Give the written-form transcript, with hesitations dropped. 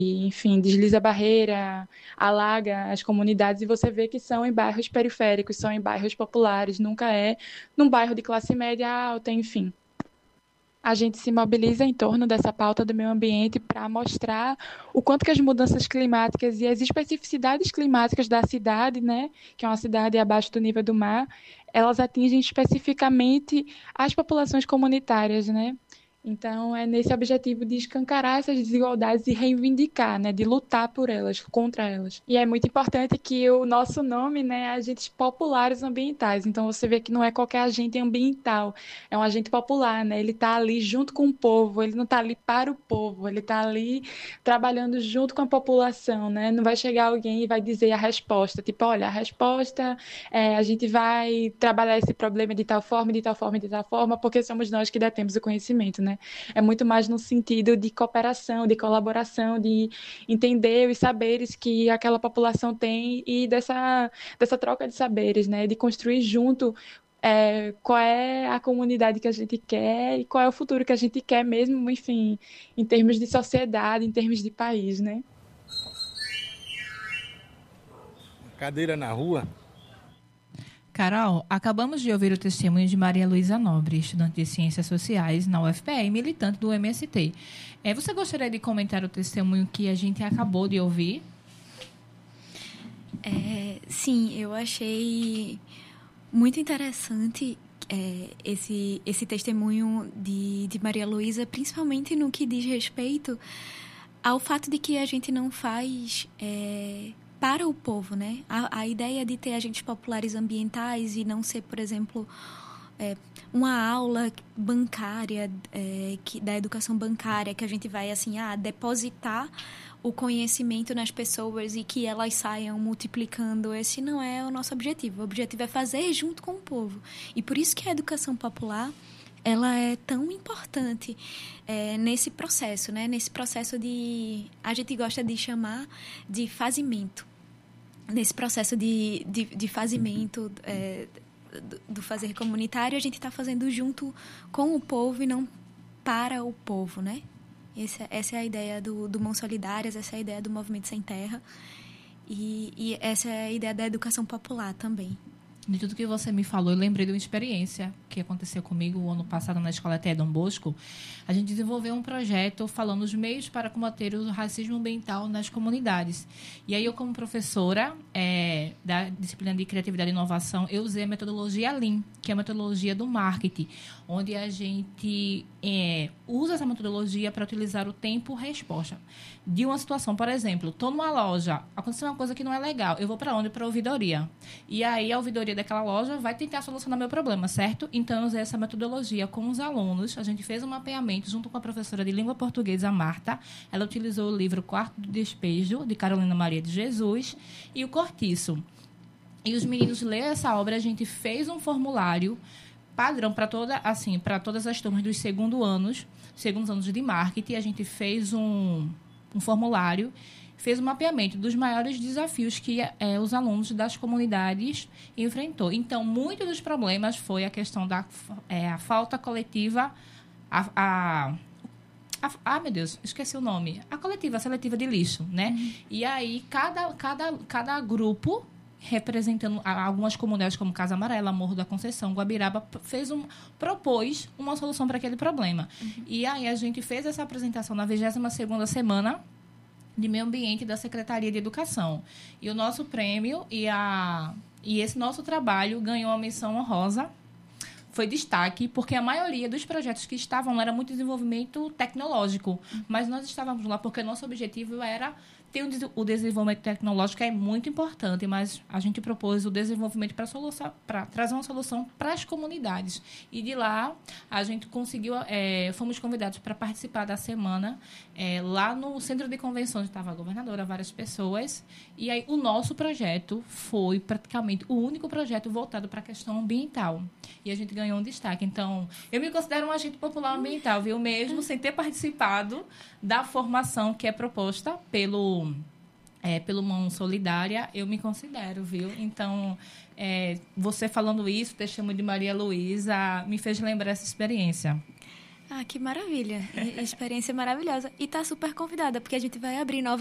enfim, desliza a barreira, alaga as comunidades e você vê que são em bairros periféricos, são em bairros populares, nunca é num bairro de classe média alta, enfim. A gente se mobiliza em torno dessa pauta do meio ambiente para mostrar o quanto que as mudanças climáticas e as especificidades climáticas da cidade, né, que é uma cidade abaixo do nível do mar, elas atingem especificamente as populações comunitárias, né? Então, é nesse objetivo de escancarar essas desigualdades e reivindicar, né, de lutar por elas, contra elas. E é muito importante que o nosso nome, né, é agentes populares ambientais. Então, você vê que não é qualquer agente ambiental, é um agente popular, né? Ele está ali junto com o povo, ele não está ali para o povo, ele está ali trabalhando junto com a população, né? Não vai chegar alguém e vai dizer a resposta, tipo, olha, a resposta é a gente vai trabalhar esse problema de tal forma, de tal forma, de tal forma, porque somos nós que detemos o conhecimento, né? É muito mais no sentido de cooperação, de colaboração, de entender os saberes que aquela população tem e dessa troca de saberes, né? De construir junto qual é a comunidade que a gente quer e qual é o futuro que a gente quer mesmo, enfim, em termos de sociedade, em termos de país, né? Cadeira na rua. Carol, acabamos de ouvir o testemunho de Maria Luísa Nobre, estudante de Ciências Sociais na UFPE e militante do MST. Você gostaria de comentar o testemunho que a gente acabou de ouvir? Sim, eu achei muito interessante esse testemunho de Maria Luísa, principalmente no que diz respeito ao fato de que a gente não faz para o povo, né? A ideia de ter agentes populares ambientais e não ser, por exemplo, uma aula bancária, da educação bancária, que a gente vai assim, depositar o conhecimento nas pessoas e que elas saiam multiplicando. Esse não é o nosso objetivo. O objetivo é fazer junto com o povo. E por isso que a educação popular ela é tão importante nesse processo, né? Nesse processo a gente gosta de chamar de fazimento. Nesse processo de fazimento do fazer comunitário, a gente está fazendo junto com o povo e não para o povo, né? Essa é a ideia do Mãos Solidárias, essa é a ideia do Movimento Sem Terra e essa é a ideia da educação popular também. De tudo que você me falou, eu lembrei de uma experiência que aconteceu comigo o ano passado na Escola ETE Dom Bosco. A gente desenvolveu um projeto falando os meios para combater o racismo ambiental nas comunidades. E aí eu, como professora da disciplina de Criatividade e Inovação, eu usei a metodologia Lean, que é a metodologia do marketing, onde a gente usa essa metodologia para utilizar o tempo-resposta de uma situação. Por exemplo, estou numa loja, aconteceu uma coisa que não é legal, eu vou para onde? Para a ouvidoria. E aí a ouvidoria daquela loja vai tentar solucionar meu problema, certo? Então, eu usei essa metodologia com os alunos. A gente fez um mapeamento junto com a professora de língua portuguesa, Marta. Ela utilizou o livro Quarto do Despejo, de Carolina Maria de Jesus, e o Cortiço. E os meninos leram essa obra, a gente fez um formulário padrão para todas as turmas dos segundos anos de marketing. A gente fez um formulário, fez um mapeamento dos maiores desafios que os alunos das comunidades enfrentou. Então, muitos dos problemas foi a questão da a falta coletiva, meu Deus, esqueci o nome. A seletiva de lixo, né? Uhum. E aí, cada grupo, representando algumas comunidades como Casa Amarela, Morro da Conceição, Guabiraba, propôs uma solução para aquele problema. Uhum. E aí, a gente fez essa apresentação na 22ª semana de Meio Ambiente da Secretaria de Educação. E o nosso prêmio e esse nosso trabalho ganhou uma menção honrosa. Foi destaque, porque a maioria dos projetos que estavam lá era muito desenvolvimento tecnológico. Mas nós estávamos lá porque nosso objetivo era ter o desenvolvimento tecnológico, é muito importante, mas a gente propôs o desenvolvimento para trazer uma solução para as comunidades. E de lá, a gente conseguiu, fomos convidados para participar da semana lá no Centro de Convenções, estava a governadora, várias pessoas, e aí o nosso projeto foi praticamente o único projeto voltado para a questão ambiental. E a gente ganhou um destaque. Então, eu me considero um agente popular ambiental, viu? Mesmo sem ter participado da formação que é proposta pelo Mão Solidária, eu me considero, viu? Então, você falando isso, o testemunho de Maria Luísa, me fez lembrar essa experiência. Ah, que maravilha. Experiência maravilhosa. E tá super convidada, porque a gente vai abrir